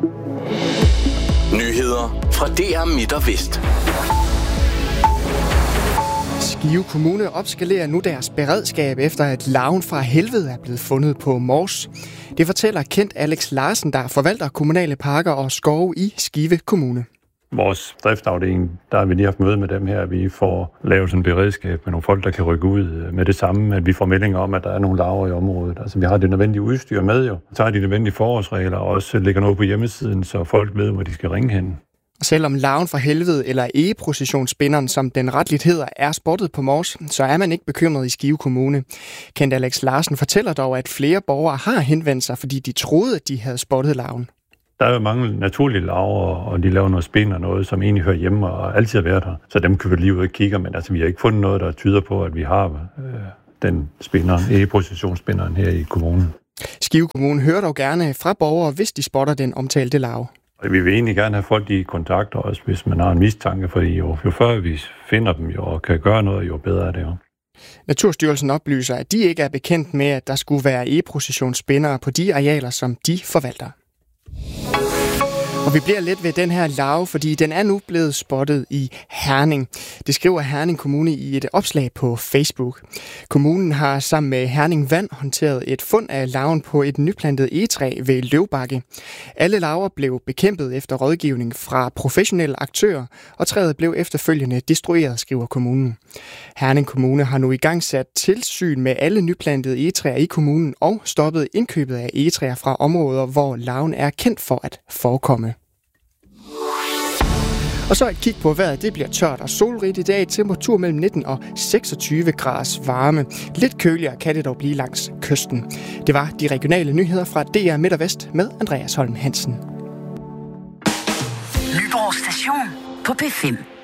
Nyheder fra DR Midt og Vest. Skive Kommune opskalerer nu deres beredskab efter at larven fra helvede er blevet fundet på Mors. Det fortæller Kent Alex Larsen, der forvalter kommunale parker og skove i Skive Kommune. Vores driftsafdeling, der har vi lige haft møde med dem her. Vi får lavet sådan en beredskab med nogle folk, der kan rykke ud med det samme. At vi får meldinger om, at der er nogle larver i området. Altså vi har det nødvendige udstyr med jo. Så har de nødvendige forholdsregler og også lægger noget på hjemmesiden, så folk ved, hvor de skal ringe hen. Selvom larven fra helvede eller egeprocessionsspinderen, som den retligt hedder, er spottet på Mors, så er man ikke bekymret i Skive Kommune. Kent Alex Larsen fortæller dog, at flere borgere har henvendt sig, fordi de troede, at de havde spottet larven. Der er jo mange naturlige larver, og de laver noget spind og noget, som egentlig hører hjemme og altid har været her. Så dem kan vi lige ud og kigge, men altså, vi har ikke fundet noget, der tyder på, at vi har den spinderen, egeprocessionsspinderen her i kommunen. Skive Kommune hører dog gerne fra borgere, hvis de spotter den omtalte larve. Vi vil egentlig gerne have folk i kontakt også, hvis man har en mistanke, for jo før vi finder dem jo, og kan gøre noget, jo bedre er det jo. Naturstyrelsen oplyser, at de ikke er bekendt med, at der skulle være egeprocessionsspindere på de arealer, som de forvalter. Og vi bliver lidt ved den her larve, fordi den er nu blevet spottet i Herning. Det skriver Herning Kommune i et opslag på Facebook. Kommunen har sammen med Herning Vand håndteret et fund af larven på et nyplantet egetræ ved Løvbakke. Alle larver blev bekæmpet efter rådgivning fra professionelle aktører, og træet blev efterfølgende destrueret, skriver kommunen. Herning Kommune har nu igangsat tilsyn med alle nyplantede egetræer i kommunen og stoppet indkøbet af egetræer fra områder, hvor larven er kendt for at forekomme. Og så et kig på vejret. Det bliver tørt og solrigt i dag. Temperatur mellem 19 og 26 graders varme. Lidt køligere kan det dog blive langs kysten. Det var de regionale nyheder fra DR Midt og Vest med Andreas Holm Hansen. Nyborg Station på P5.